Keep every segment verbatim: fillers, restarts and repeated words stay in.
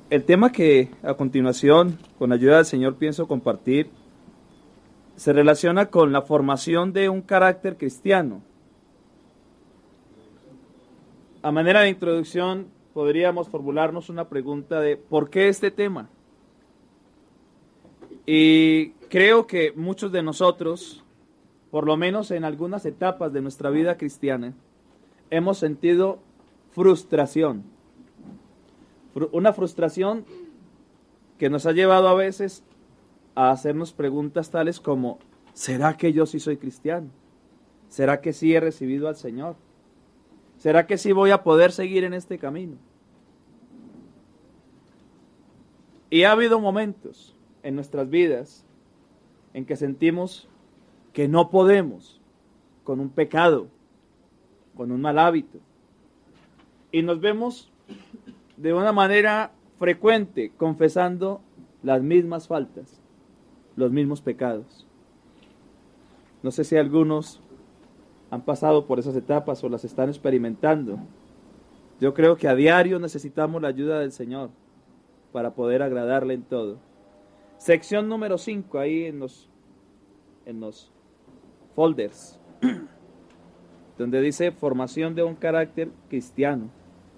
El tema que a continuación, con ayuda del Señor, pienso compartir, se relaciona con la formación de un carácter cristiano. A manera de introducción, podríamos formularnos una pregunta de ¿por qué este tema? Y creo que muchos de nosotros, por lo menos en algunas etapas de nuestra vida cristiana, hemos sentido frustración. Una frustración que nos ha llevado a veces a hacernos preguntas tales como, ¿será que yo sí soy cristiano? ¿Será que sí he recibido al Señor? ¿Será que sí voy a poder seguir en este camino? Y ha habido momentos en nuestras vidas en que sentimos que no podemos con un pecado, con un mal hábito. Y nos vemos de una manera frecuente confesando las mismas faltas, los mismos pecados. No sé si algunos han pasado por esas etapas o las están experimentando. Yo creo que a diario necesitamos la ayuda del Señor para poder agradarle en todo. Sección número cinco, ahí en los, en los folders, donde dice formación de un carácter cristiano.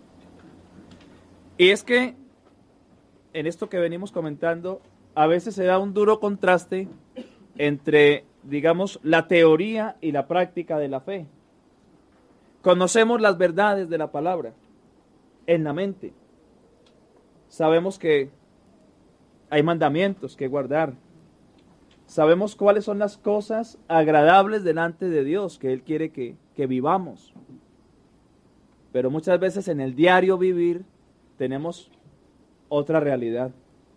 Y es que en esto que venimos comentando, a veces se da un duro contraste entre, digamos, la teoría y la práctica de la fe. Conocemos las verdades de la palabra en la mente. Sabemos que hay mandamientos que guardar. Sabemos cuáles son las cosas agradables delante de Dios que Él quiere que, que vivamos. Pero muchas veces en el diario vivir tenemos otra realidad.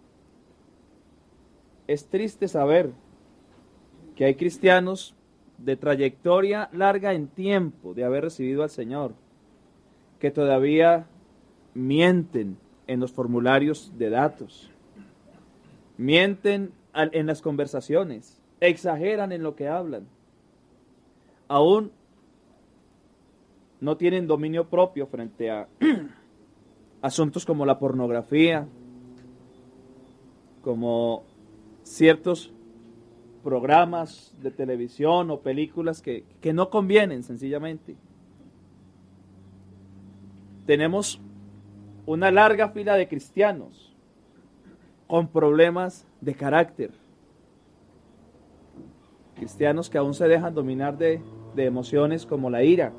Es triste saber que hay cristianos de trayectoria larga en tiempo de haber recibido al Señor, que todavía mienten en los formularios de datos, mienten en las conversaciones, exageran en lo que hablan, aún no tienen dominio propio frente a asuntos como la pornografía, como ciertos programas de televisión o películas que, que no convienen sencillamente. Tenemos una larga fila de cristianos con problemas de carácter. Cristianos que aún se dejan dominar de, de emociones como la ira.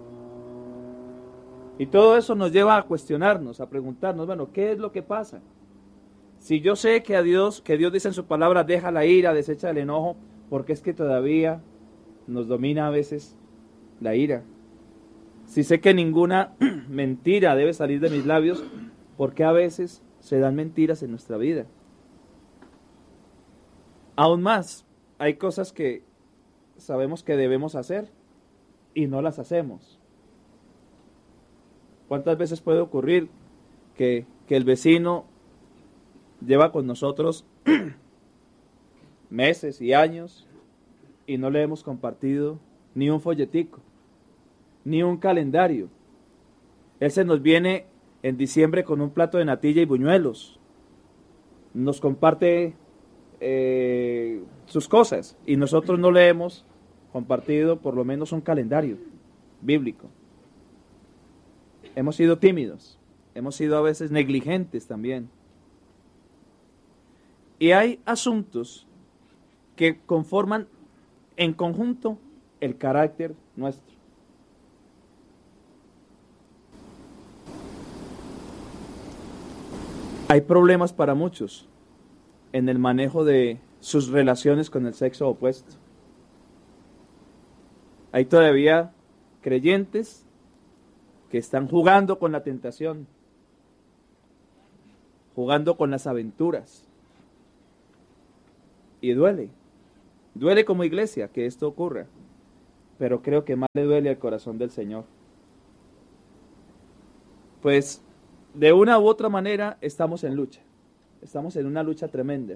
Y todo eso nos lleva a cuestionarnos, a preguntarnos, bueno, ¿qué es lo que pasa? Si yo sé que a Dios, que Dios dice en su palabra, deja la ira, desecha el enojo, ¿por qué es que todavía nos domina a veces la ira? Si sé que ninguna mentira debe salir de mis labios, ¿por qué a veces se dan mentiras en nuestra vida? Aún más, hay cosas que sabemos que debemos hacer y no las hacemos. ¿Cuántas veces puede ocurrir que, que el vecino lleva con nosotros meses y años y no le hemos compartido ni un folletico, ni un calendario? Él se nos viene en diciembre con un plato de natilla y buñuelos, nos comparte eh, sus cosas y nosotros no le hemos compartido por lo menos un calendario bíblico. Hemos sido tímidos, hemos sido a veces negligentes también. Y hay asuntos que conforman en conjunto el carácter nuestro. Hay problemas para muchos en el manejo de sus relaciones con el sexo opuesto. Hay todavía creyentes que están jugando con la tentación, jugando con las aventuras. Y duele, duele como iglesia que esto ocurra, pero creo que más le duele al corazón del Señor. Pues de una u otra manera estamos en lucha, estamos en una lucha tremenda.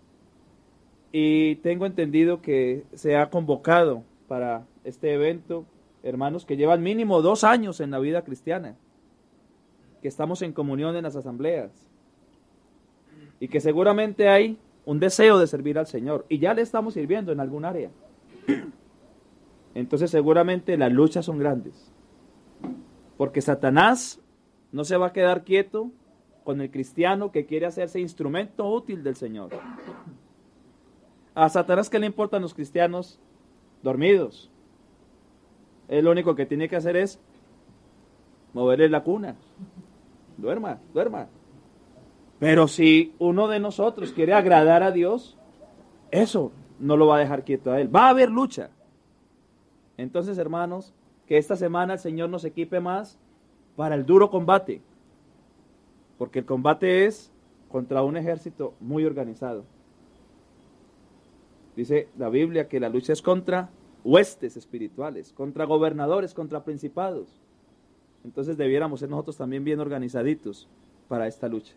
Y tengo entendido que se ha convocado para este evento hermanos que llevan mínimo dos años en la vida cristiana, que estamos en comunión en las asambleas. y que seguramente hay un deseo de servir al Señor y ya le estamos sirviendo en algún área. Entonces seguramente las luchas son grandes, porque Satanás no se va a quedar quieto con el cristiano que quiere hacerse instrumento útil del Señor. A Satanás, ¿qué le importan los cristianos dormidos? Él lo único que tiene que hacer es moverle la cuna. Duerma, duerma. Pero si uno de nosotros quiere agradar a Dios, eso no lo va a dejar quieto a él. Va a haber lucha. Entonces, hermanos, que esta semana el Señor nos equipe más para el duro combate. Porque el combate es contra un ejército muy organizado. Dice la Biblia que la lucha es contra huestes espirituales, contra gobernadores, contra principados. Entonces debiéramos ser nosotros también bien organizaditos para esta lucha.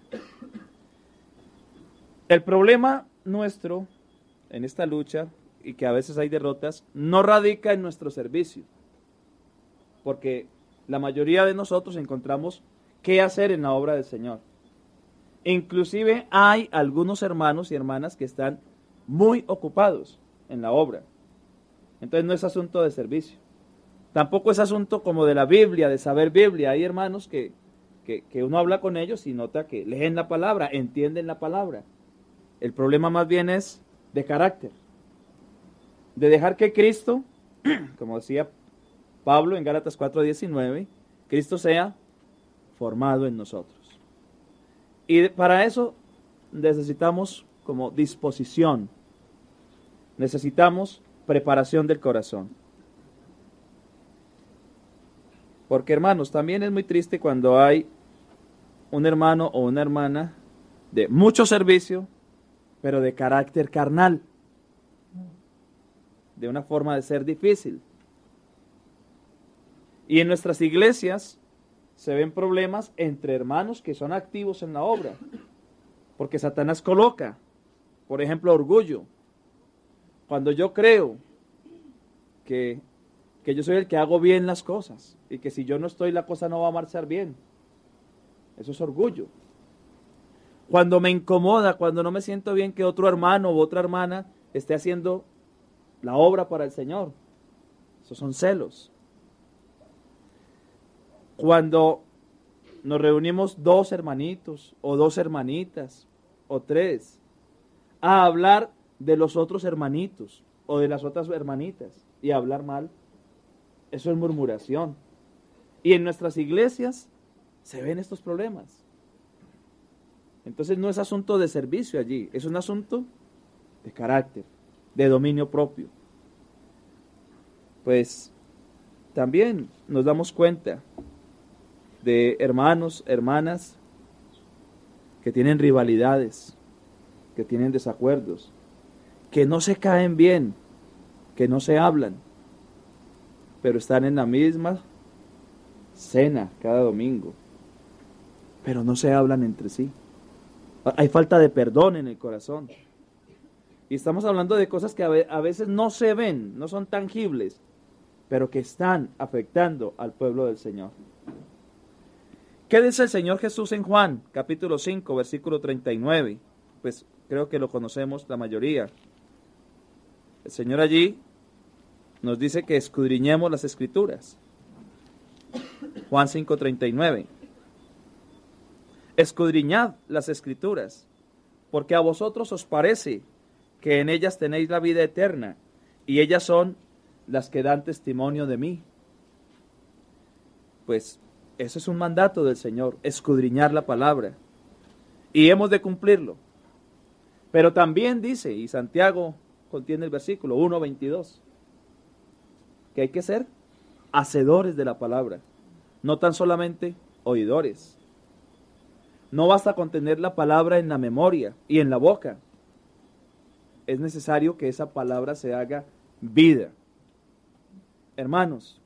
El problema nuestro en esta lucha, y que a veces hay derrotas, no radica en nuestro servicio, porque la mayoría de nosotros encontramos qué hacer en la obra del Señor. Inclusive hay algunos hermanos y hermanas que están muy ocupados en la obra. Entonces no es asunto de servicio. Tampoco es asunto como de la Biblia, de saber Biblia. Hay hermanos que, que, que uno habla con ellos y nota que leen la palabra, entienden la palabra. El problema más bien es de carácter. De dejar que Cristo, como decía Pablo en Gálatas cuatro diecinueve, Cristo sea formado en nosotros. Y para eso necesitamos como disposición, necesitamos preparación del corazón. Porque, hermanos, también es muy triste cuando hay un hermano o una hermana de mucho servicio, pero de carácter carnal, de una forma de ser difícil. Y en nuestras iglesias se ven problemas entre hermanos que son activos en la obra, porque Satanás coloca, por ejemplo, orgullo. Cuando yo creo que, que yo soy el que hago bien las cosas y que si yo no estoy la cosa no va a marchar bien, eso es orgullo. Cuando me incomoda, cuando no me siento bien que otro hermano u otra hermana esté haciendo la obra para el Señor, esos son celos. Cuando nos reunimos dos hermanitos o dos hermanitas o tres a hablar de los otros hermanitos o de las otras hermanitas y a hablar mal, eso es murmuración. Y en nuestras iglesias se ven estos problemas. Entonces no es asunto de servicio allí, es un asunto de carácter, de dominio propio. Pues también nos damos cuenta de hermanos, hermanas que tienen rivalidades, que tienen desacuerdos, que no se caen bien, que no se hablan, pero están en la misma cena cada domingo, pero no se hablan entre sí. Hay falta de perdón en el corazón. Y estamos hablando de cosas que a veces no se ven, no son tangibles, pero que están afectando al pueblo del Señor. ¿Qué dice el Señor Jesús en Juan, capítulo cinco, versículo treinta y nueve? Pues creo que lo conocemos la mayoría. El Señor allí nos dice que escudriñemos las Escrituras. Juan cinco, treinta y nueve. Escudriñad las Escrituras, porque a vosotros os parece que en ellas tenéis la vida eterna, y ellas son las que dan testimonio de mí. Pues eso es un mandato del Señor, escudriñar la palabra, y hemos de cumplirlo. Pero también dice, y Santiago contiene el versículo uno veintidós, que hay que ser hacedores de la palabra, no tan solamente oidores. No basta con tener la palabra en la memoria y en la boca. Es necesario que esa palabra se haga vida. Hermanos,